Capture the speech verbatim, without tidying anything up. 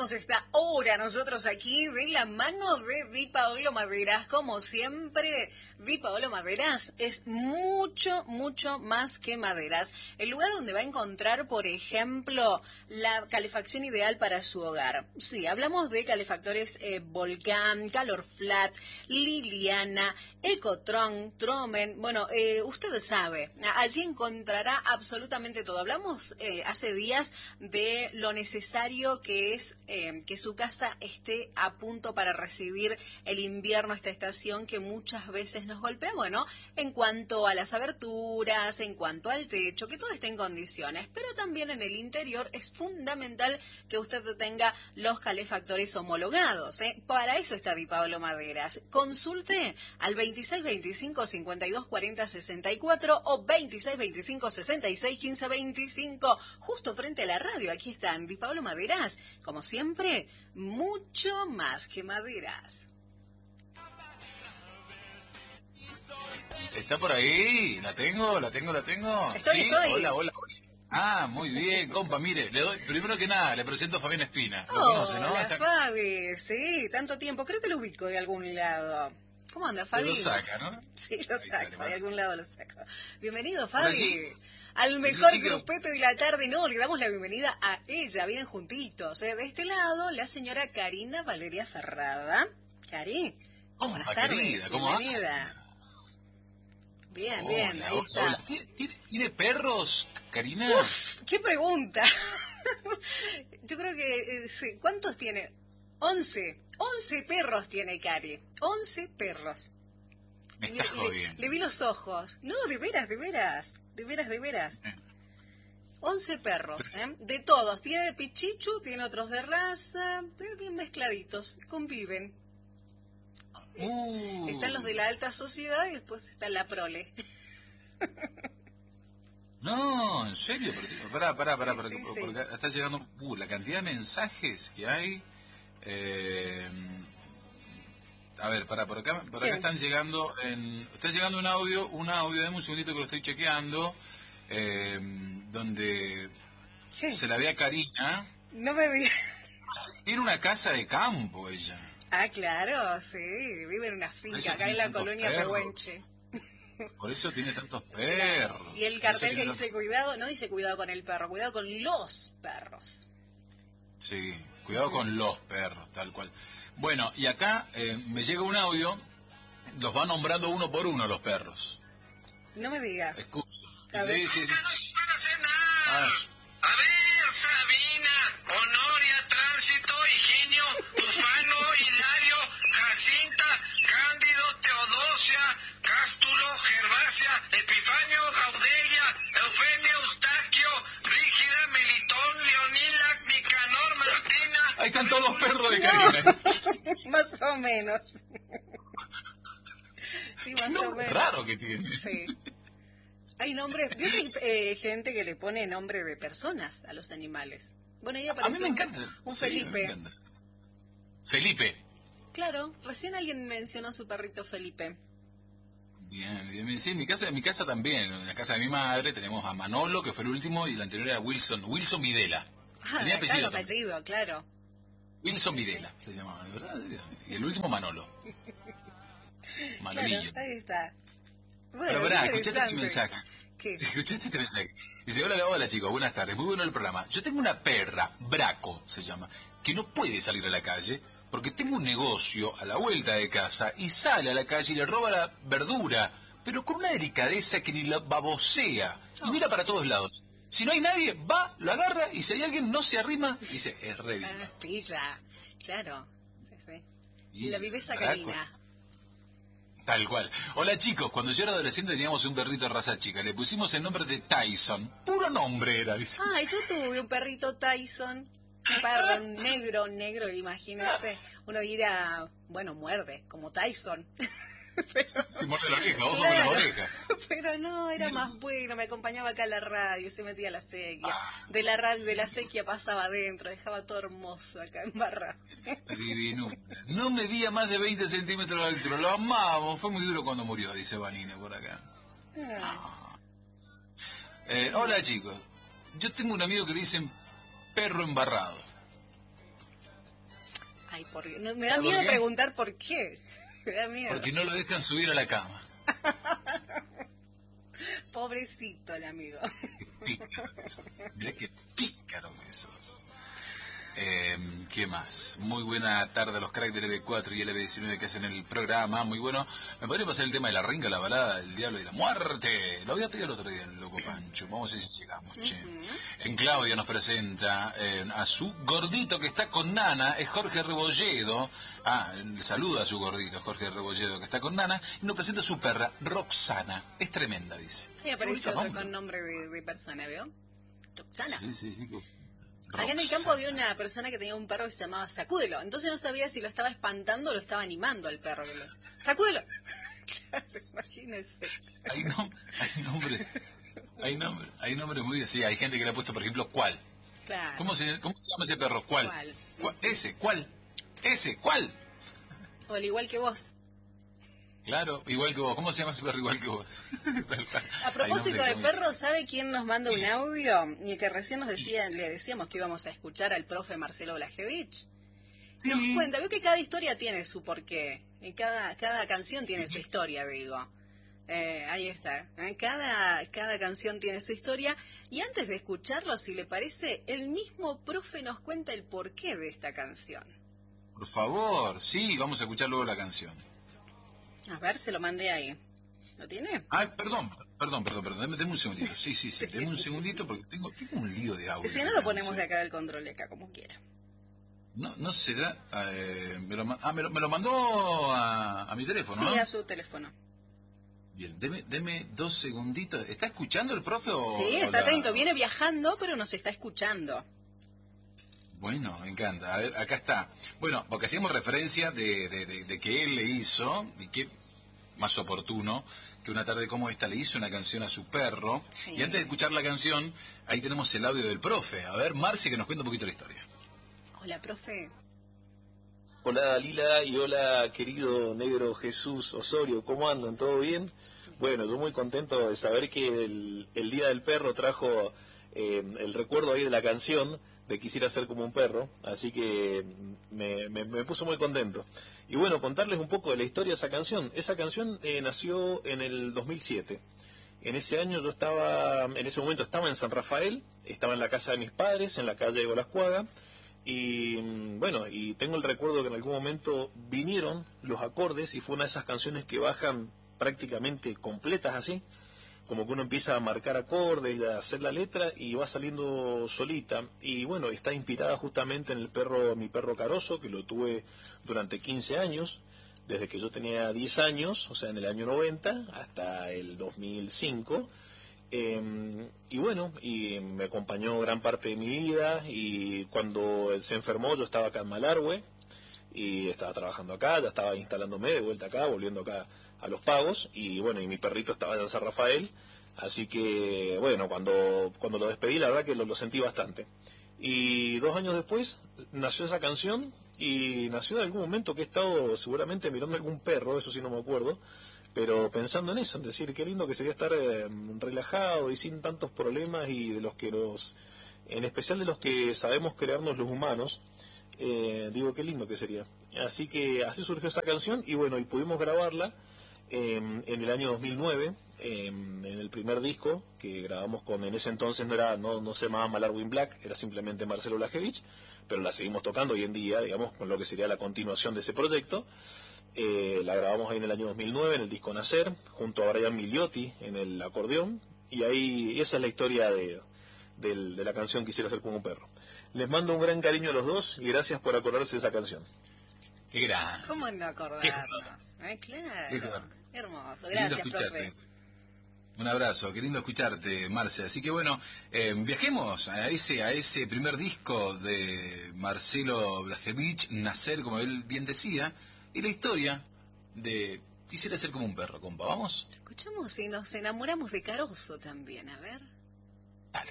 arrancamos esta hora nosotros aquí de la mano de Di Paolo Maderas. Como siempre, Di Paolo Maderas es mucho, mucho más que maderas. El lugar donde va a encontrar, por ejemplo, la calefacción ideal para su hogar. Sí, hablamos de calefactores eh, Volcán, Calorflat, Liliana, Ecotron, Tromen. Bueno, eh, usted sabe, allí encontrará absolutamente todo. Hablamos eh, hace días de lo necesario que es eh, que su casa esté a punto para recibir el invierno, esta estación que muchas veces nos golpea. Bueno, en cuanto a las aberturas, en cuanto al techo, que todo esté en condiciones, pero también en el interior es fundamental que usted tenga los calefactores homologados, ¿eh? Para eso está Di Paolo Maderas. Consulte al veintiséis veinticinco, cincuenta y dos cuarenta, sesenta y cuatro o veintiséis veinticinco, sesenta y seis, quince veinticinco, justo frente a la radio. Aquí están Di Paolo Maderas, como siempre, mucho más que maderas. ¿Está por ahí? ¿La tengo? ¿La tengo? ¿La tengo? Estoy, ¿Sí? estoy. Hola, hola, hola. Ah, muy bien, compa, mire, le doy, primero que nada, le presento a Fabián Espina. ¿Lo conoce, no? Hola, Está... Fabi, sí, tanto tiempo, creo que lo ubico de algún lado. ¿Cómo anda, Fabi? Lo saca, ¿no? Sí, lo Ahí saco, está, de algún lado lo saco. Bienvenido, Ahora Fabi. sí. Al mejor sí que- grupete de la tarde. No, le damos la bienvenida a ella, vienen juntitos. ¿eh? De este lado, la señora Karina Valeria Ferrada. Cari, ¿Cómo buenas va, tardes, querida? ¿Cómo va? bienvenida. Bien, Hola, bien, ahí hola, está. hola. ¿Tiene, tiene- tiene perros, Karina? Uf, qué pregunta. Yo creo que, eh, sí. ¿Cuántos tiene? Once. Once perros tiene Cari. Once perros. Me Le, está le- jodiendo. le vi los ojos. No, de veras, de veras. De veras, de veras. Eh. Once perros, ¿eh? De todos. Tiene de pichichu, tiene otros de raza. eh, Bien mezcladitos. Conviven. Uh, Están los de la alta sociedad y después está la prole. No, en serio, pero, pará, pará, pará, Sí, pará, sí, porque sí. porque está llegando, uh, la cantidad de mensajes que hay. eh, a ver, pará, por acá, por acá ¿Quién? están llegando, en, está llegando un audio, un audio, dame un segundito que lo estoy chequeando, eh, donde ¿Qué? se la ve a Karina. No me digas. Tiene una casa de campo ella. Ah, claro, sí. Vive en una Por finca eso acá en tiene la tantos colonia perros. Pehuenche. Por eso tiene tantos perros. Y el Por cartel eso que tiene dice cuidado, no dice cuidado con el perro, cuidado con los perros. tantos- Sí, cuidado con los perros, tal cual. Bueno, y acá eh, me llega un audio, los va nombrando uno por uno los perros. No me diga. Escucha. A ver. Sí, sí, sí. Para cenar. Ah. A ver, Sabina, Honoria, Tránsito, Higinio, Ufano, Hilario, Jacinta, Cándido, Teodosia, Cástulo, Gervasia, Epifanio, Gaudelia, Eufemio, Eustaquio, Rígida, Melitón, Leonila, Nicanor, Martina. Ahí están todos los perros de Karina. Más o menos. Sí, más o Nombre menos. raro que tiene. Sí. Hay nombres, ¿vio que hay eh, gente que le pone nombre de personas a los animales? Bueno, ahí A mí apareció me un- encanta. un Sí, Felipe. me encanta. Felipe. Claro, recién alguien mencionó a su perrito Felipe. Bien, bien, bien. Sí, en mi casa, en mi casa también. En la casa de mi madre tenemos a Manolo, que fue el último, y el anterior era Wilson, Wilson Videla. Ah, Tenía acá apellido el también. apellido, claro. Wilson Videla se llamaba, ¿verdad? Y el último Manolo. Manolillo. Claro, ahí está. Bueno, Pero qué pará, escuchate interesante. este mensaje. ¿Qué? Escuchate este mensaje. Dice, hola, hola chicos, buenas tardes, muy bueno el programa. Yo tengo una perra, Braco se llama, que no puede salir a la calle porque tengo un negocio a la vuelta de casa y sale a la calle y le roba la verdura, pero con una delicadeza que ni la babosea y mira para todos lados. Si no hay nadie, va, lo agarra y si hay alguien no se arrima, dice, es re viva. Ah, pilla, claro. Sí, sí. Y La viveza Braco. canina. Tal cual. Hola chicos, cuando yo era adolescente teníamos un perrito de raza chica. Le pusimos el nombre de Tyson. Puro nombre era, dice. Ay, yo tuve un perrito Tyson. Un perro negro, negro, imagínense. Uno irá, bueno, muerde, como Tyson. Se muerde la oreja, ojo con Claro. la oreja. Pero no, era más bueno, me acompañaba acá a la radio, se metía a la sequía. De la radio, de la sequía pasaba adentro, dejaba todo hermoso acá embarrado. Divinura. No medía más de veinte centímetros de altura. Lo amamos. Fue muy duro cuando murió, dice Vanina por acá. Ah, Eh, hola chicos. Yo tengo un amigo que le dicen perro embarrado. Ay, por, no, me da ¿Por miedo qué? preguntar por qué. Me da miedo. Porque no lo dejan subir a la cama. Pobrecito el amigo. Pícaro que sos. Mirá qué pícaro que sos. Eh, ¿Qué más? Muy buena tarde a los cracks del L B cuatro y L B diecinueve que hacen el programa. Muy bueno. ¿Me podría pasar el tema de la ringa, la balada del diablo y la muerte? Lo había pedido el otro día el loco Pancho. Vamos a ver si llegamos, che. Uh-huh. En Claudia nos presenta eh, a su gordito que está con Nana. Es Jorge Rebolledo. Ah, le saluda a su gordito, Jorge Rebolledo, que está con Nana. Y nos presenta a su perra, Roxana. Es tremenda, dice. Y aparece otro con nombre de, de persona, ¿veo? Roxana. Sí, sí, sí. Acá en el campo había una persona que tenía un perro que se llamaba Sacúdelo. Entonces no sabía si lo estaba espantando o lo estaba animando al perro. Que lo... ¡Sacúdelo! Claro, imagínese. Hay, no, hay nombre. Hay nombre. Hay nombre muy... Sí, hay gente que le ha puesto, por ejemplo, ¿cuál? Claro. ¿Cómo se, cómo se llama ese perro? ¿Cuál? ¿Cuál? ¿Cuál? Ese, ¿cuál? Ese, ¿cuál? O al igual que vos. Claro, igual que vos. ¿Cómo se llama ese perro igual que vos? A propósito de perros, ¿sabe quién nos manda un audio? Y que recién nos decía, le decíamos que íbamos a escuchar al profe Marcelo Blajevich. Sí. Nos cuenta, veo que cada historia tiene su porqué. Y cada, cada canción tiene su historia, digo. Eh, ahí está. ¿eh? Cada, cada canción tiene su historia. Y antes de escucharlo, si le parece, el mismo profe nos cuenta el porqué de esta canción. Por favor, sí, vamos a escuchar luego la canción. A ver, se lo mandé ahí. ¿Lo tiene? Ay, perdón, perdón, perdón, perdón. Deme, deme un segundito. Sí, sí, sí, deme un segundito porque tengo, tengo un lío de audio. Si no, lo ponemos de acá del control, de acá, como quiera. No, no se da... Eh, me lo, ah, me lo, me lo mandó a, a mi teléfono, Sí, ¿no? a su teléfono. Bien, deme, deme dos segunditos. ¿Está escuchando el profe o...? Sí, está o la... atento. Viene viajando, pero nos está escuchando. Bueno, me encanta. A ver, acá está. Bueno, porque hacíamos referencia de, de, de, de que él le hizo, y que más oportuno, que una tarde como esta le hizo una canción a su perro. Sí. Y antes de escuchar la canción, ahí tenemos el audio del profe. A ver, Marcia, que nos cuenta un poquito la historia. Hola, profe. Hola, Lila, y hola, querido negro Jesús Osorio. ¿Cómo andan? ¿Todo bien? Bueno, yo muy contento de saber que el, el Día del Perro trajo eh, el recuerdo ahí de la canción de Quisiera ser como un perro, así que me, me, me puso muy contento. Y bueno, contarles un poco de la historia de esa canción. Esa canción eh, nació en el dos mil siete. En ese año yo estaba, en ese momento estaba en San Rafael, estaba en la casa de mis padres, en la calle de Golascuaga, y bueno, y tengo el recuerdo que en algún momento vinieron los acordes y fue una de esas canciones que bajan prácticamente completas así, como que uno empieza a marcar acordes y a hacer la letra y va saliendo solita. Y bueno, está inspirada justamente en el perro, mi perro Caroso, que lo tuve durante quince años, desde que yo tenía diez años, o sea, en el año noventa hasta el dos mil cinco. Eh, y bueno, y me acompañó gran parte de mi vida, y cuando él se enfermó yo estaba acá en Malargüe, y estaba trabajando acá, ya estaba instalándome de vuelta acá, volviendo acá a Los Pagos, y bueno, y mi perrito estaba en San Rafael, así que bueno, cuando, cuando lo despedí la verdad que lo, lo sentí bastante. Y dos años después nació esa canción, y nació en algún momento que he estado seguramente mirando algún perro, eso sí no me acuerdo, pero pensando en eso, en decir qué lindo que sería estar eh, relajado y sin tantos problemas, y de los que los, en especial de los que sabemos crearnos los humanos, eh, digo qué lindo que sería. Así que así surgió esa canción, y bueno, y pudimos grabarla eh, en el año dos mil nueve, eh, en el primer disco que grabamos con, en ese entonces no era, no, no se llamaba Malargüe in Black, era simplemente Marcelo Blajevich, pero la seguimos tocando hoy en día, digamos, con lo que sería la continuación de ese proyecto. Eh, la grabamos ahí en el año dos mil nueve en el disco Nacer, junto a Brian Migliotti en el acordeón, y ahí esa es la historia de, de, de la canción Quisiera ser como un perro. Les mando un gran cariño a los dos y gracias por acordarse de esa canción. Qué gran. ¿Cómo no acordarnos? Qué, eh, claro. Qué Qué hermoso. Gracias, profe. Un abrazo, qué lindo escucharte, Marce. Así que bueno, eh, viajemos a ese a ese primer disco de Marcelo Blajevich, Nacer, como él bien decía, y la historia de Quisiera ser como un perro, compa. ¿Vamos? Escuchamos y nos enamoramos de Caroso también, a ver.